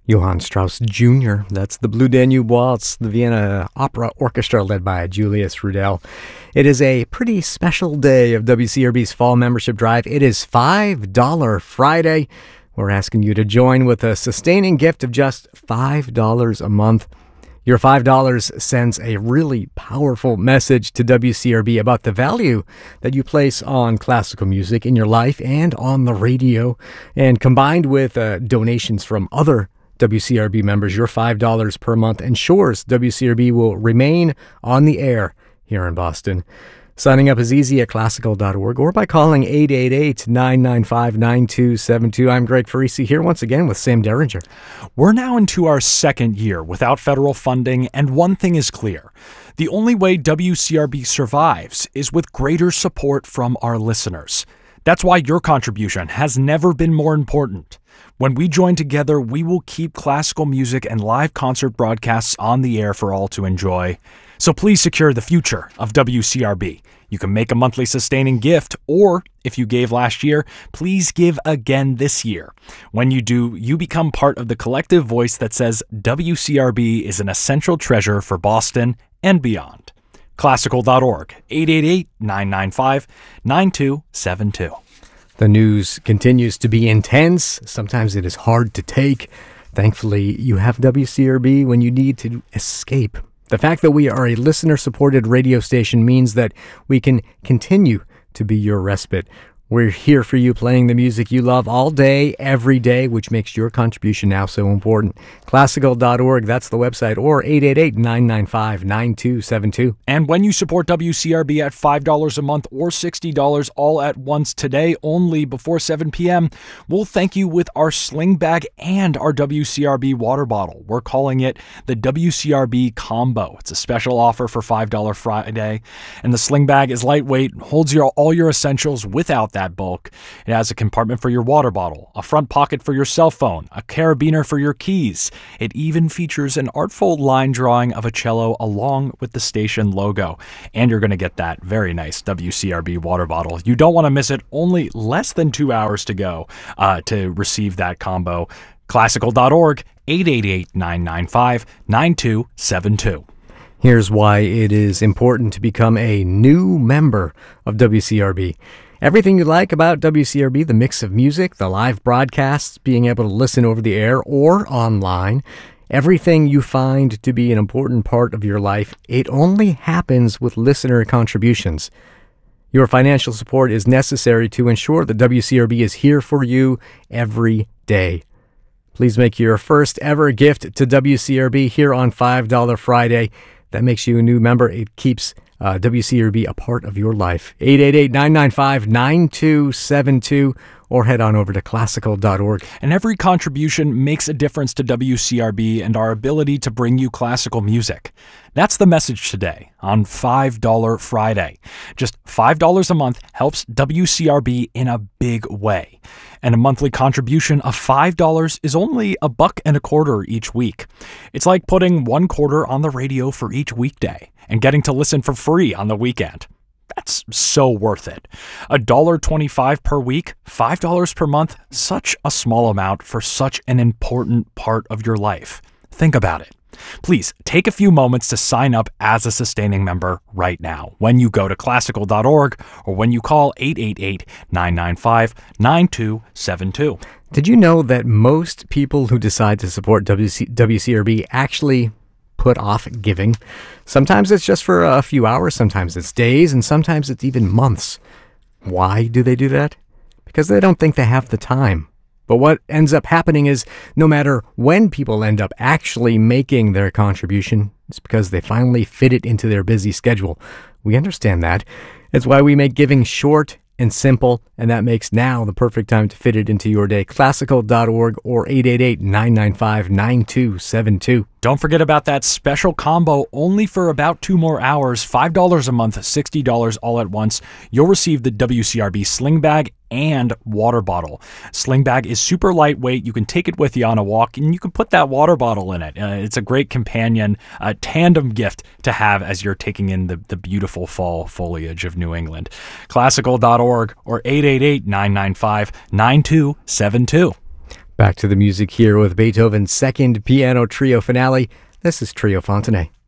Johann Strauss Jr., that's the Blue Danube Waltz, the Vienna Opera Orchestra led by Julius Rudel. It is a pretty special day of WCRB's fall membership drive. It is $5 Friday. We're asking you to join with a sustaining gift of just $5 a month. Your $5 sends a really powerful message to WCRB about the value that you place on classical music in your life and on the radio. And combined with donations from other WCRB members, your $5 per month ensures WCRB will remain on the air here in Boston. Signing up is easy at classical.org or by calling 888-995-9272. I'm Greg Farisi here once again with Sam Derringer. We're now into our second year without federal funding, and one thing is clear. The only way WCRB survives is with greater support from our listeners. That's why your contribution has never been more important. When we join together, we will keep classical music and live concert broadcasts on the air for all to enjoy. So please secure the future of WCRB. You can make a monthly sustaining gift, or if you gave last year, please give again this year. When you do, you become part of the collective voice that says WCRB is an essential treasure for Boston and beyond. Classical.org, 888-995-9272. The news continues to be intense. Sometimes it is hard to take. Thankfully, you have WCRB when you need to escape. The fact that we are a listener-supported radio station means that we can continue to be your respite. We're here for you, playing the music you love all day, every day, which makes your contribution now so important. Classical.org, that's the website, or 888-995-9272. And when you support WCRB at $5 a month or $60 all at once today, only before 7 p.m., we'll thank you with our sling bag and our WCRB water bottle. We're calling it the WCRB Combo. It's a special offer for $5 Friday. And the sling bag is lightweight, holds all your essentials without that bulk. It has a compartment for your water bottle, a front pocket for your cell phone, a carabiner for your keys. It even features an artful line drawing of a cello along with the station logo. And you're going to get that very nice WCRB water bottle. You don't want to miss it. Only less than 2 hours to go to receive that combo. Classical.org, 888-995-9272. Here's why it is important to become a new member of WCRB. Everything you like about WCRB, the mix of music, the live broadcasts, being able to listen over the air or online, everything you find to be an important part of your life, it only happens with listener contributions. Your financial support is necessary to ensure that WCRB is here for you every day. Please make your first ever gift to WCRB here on $5 Friday. That makes you a new member. It keeps WCRB a part of your life. 888-995-9272 or head on over to classical.org. And every contribution makes a difference to WCRB and our ability to bring you classical music. That's the message today on $5 Friday. Just $5 a month helps WCRB in a big way. And a monthly contribution of $5 is only $1.25 each week. It's like putting $1.25 on the radio for each weekday and getting to listen for free on the weekend. That's so worth it. $1.25 per week, $5 per month, such a small amount for such an important part of your life. Think about it. Please take a few moments to sign up as a sustaining member right now when you go to classical.org or when you call 888-995-9272. Did you know that most people who decide to support WCRB actually put off giving? Sometimes it's just for a few hours, sometimes it's days, and sometimes it's even months. Why do they do that? Because they don't think they have the time. But what ends up happening is no matter when people end up actually making their contribution, it's because they finally fit it into their busy schedule. We understand that. It's why we make giving short and simple, and that makes now the perfect time to fit it into your day. Classical.org or 888-995-9272. Don't forget about that special combo only for about 2 more hours, $5 a month, $60 all at once. You'll receive the WCRB sling bag and water bottle. Sling bag is super lightweight. You can take it with you on a walk, and you can put that water bottle in it. It's a great companion, tandem gift to have as you're taking in the beautiful fall foliage of New England. Classical.org or 888-995-9272. Back to the music here with Beethoven's Second Piano Trio Finale. This is Trio Fontenay.